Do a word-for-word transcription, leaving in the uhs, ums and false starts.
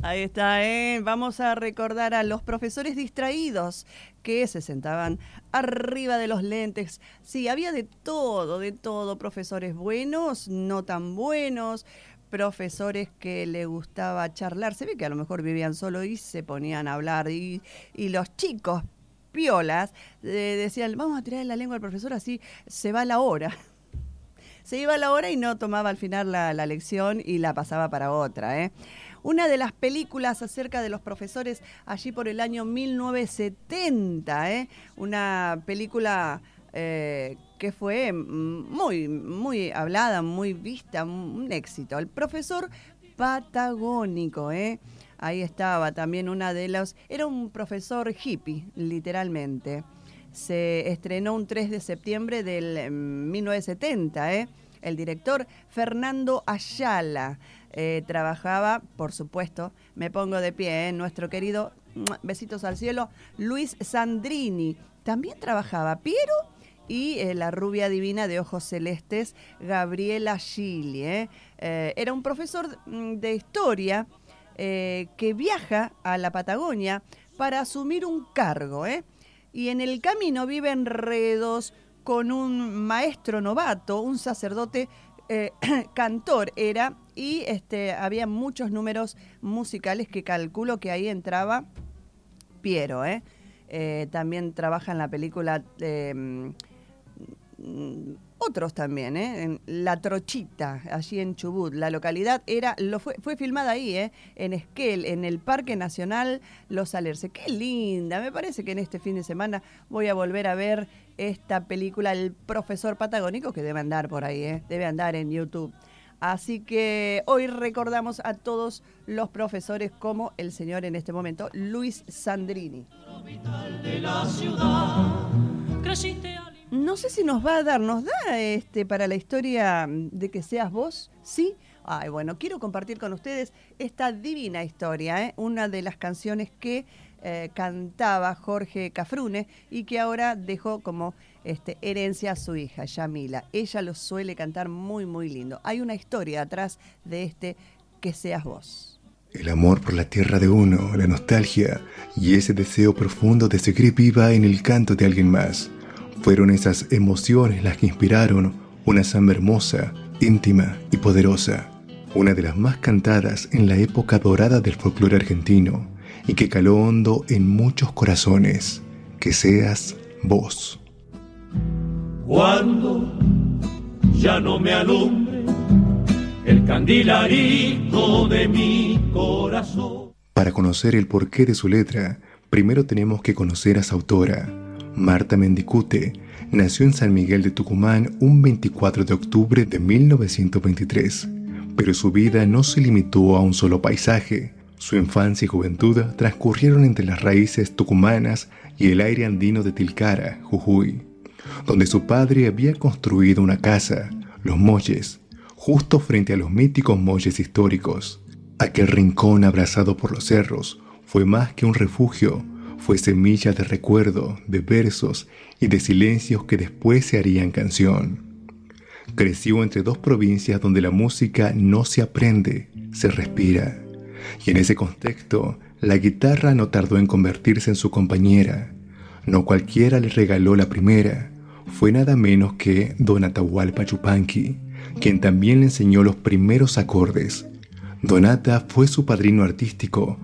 Ahí está, ¿eh? Vamos a recordar a los profesores distraídos que se sentaban arriba de los lentes. Sí, había de todo, de todo. Profesores buenos, no tan buenos, profesores que le gustaba charlar. Se ve que a lo mejor vivían solo y se ponían a hablar. Y, y los chicos piolas eh, decían, vamos a tirar la lengua al profesor, así se va la hora. Se iba la hora y no tomaba al final la, la lección y la pasaba para otra, ¿eh? Una de las películas acerca de los profesores allí por el año mil novecientos setenta, ¿eh? Una película eh, que fue muy, muy hablada, muy vista, un éxito. El profesor patagónico, ¿eh? Ahí estaba también una de las... Era un profesor hippie, literalmente. Se estrenó un tres de septiembre del mil novecientos setenta, ¿eh? El director Fernando Ayala eh, trabajaba, por supuesto, me pongo de pie, ¿eh? Nuestro querido, besitos al cielo, Luis Sandrini. También trabajaba Piero y eh, la rubia divina de ojos celestes, Gabriela Gili, ¿eh? Eh, era un profesor de historia eh, que viaja a la Patagonia para asumir un cargo, ¿eh? Y en el camino vive enredos con un maestro novato, un sacerdote eh, cantor era, y este, había muchos números musicales que calculo que ahí entraba Piero, ¿eh? Eh, también trabaja en la película... Eh, otros también, ¿eh? En La Trochita, allí en Chubut. La localidad era, lo fue, fue filmada ahí, ¿eh? En Esquel, en el Parque Nacional Los Alerces. ¡Qué linda! Me parece que en este fin de semana voy a volver a ver esta película, El Profesor Patagónico, que debe andar por ahí, ¿eh? Debe andar en YouTube. Así que hoy recordamos a todos los profesores como el señor en este momento, Luis Sandrini. No sé si nos va a dar, ¿nos da este para la historia de Que Seas Vos? ¿Sí? Ay, bueno, quiero compartir con ustedes esta divina historia, ¿eh? Una de las canciones que eh, cantaba Jorge Cafrune y que ahora dejó como este, herencia a su hija, Yamila. Ella lo suele cantar muy, muy lindo. Hay una historia atrás de este Que Seas Vos. El amor por la tierra de uno, la nostalgia y ese deseo profundo de seguir viva en el canto de alguien más. Fueron esas emociones las que inspiraron una samba hermosa, íntima y poderosa, una de las más cantadas en la época dorada del folclore argentino y que caló hondo en muchos corazones. Que seas vos. Cuando ya no me alumbre el candilarico de mi corazón. Para conocer el porqué de su letra, primero tenemos que conocer a su autora. Marta Mendicute nació en San Miguel de Tucumán un veinticuatro de octubre de mil novecientos veintitrés, pero su vida no se limitó a un solo paisaje. Su infancia y juventud transcurrieron entre las raíces tucumanas y el aire andino de Tilcara, Jujuy, donde su padre había construido una casa, Los Molles, justo frente a los míticos molles históricos. Aquel rincón abrazado por los cerros fue más que un refugio. Fue semilla de recuerdo, de versos y de silencios que después se harían canción. Creció entre dos provincias donde la música no se aprende, se respira. Y en ese contexto, la guitarra no tardó en convertirse en su compañera. No cualquiera le regaló la primera. Fue nada menos que Don Atahualpa Yupanqui, quien también le enseñó los primeros acordes. Don Ata fue su padrino artístico